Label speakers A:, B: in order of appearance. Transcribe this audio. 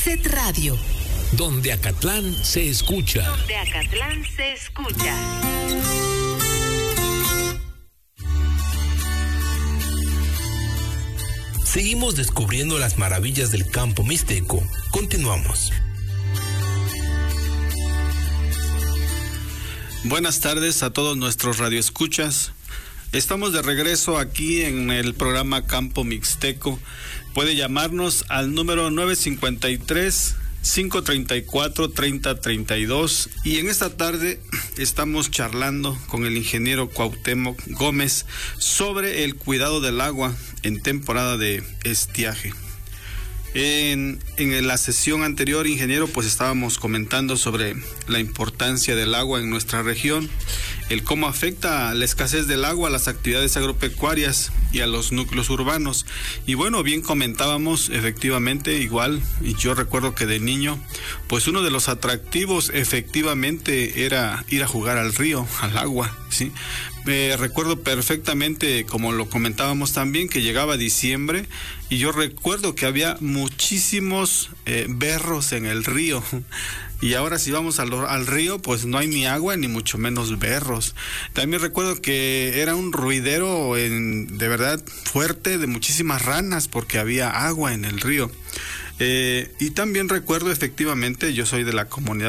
A: Set Radio.
B: Donde Acatlán se escucha.
A: Donde Acatlán se escucha.
B: Seguimos descubriendo las maravillas del campo mixteco. Continuamos.
C: Buenas tardes a todos nuestros radioescuchas. Estamos de regreso aquí en el programa Campo Mixteco. Puede llamarnos al número 953-534-3032 y en esta tarde estamos charlando con el ingeniero Cuauhtémoc Gómez sobre el cuidado del agua en temporada de estiaje. En la sesión anterior, ingeniero, pues estábamos comentando sobre la importancia del agua en nuestra región, el cómo afecta la escasez del agua a las actividades agropecuarias y a los núcleos urbanos. Y bueno, bien comentábamos, efectivamente, igual, y yo recuerdo que de niño, pues uno de los atractivos efectivamente era ir a jugar al río, al agua, ¿sí? Recuerdo perfectamente, como lo comentábamos también, que llegaba diciembre y yo recuerdo que había muchísimos berros en el río. Y ahora si vamos al río, pues no hay ni agua ni mucho menos berros. También recuerdo que era un ruidero de verdad fuerte de muchísimas ranas porque había agua en el río. Y también recuerdo efectivamente, yo soy de la comunidad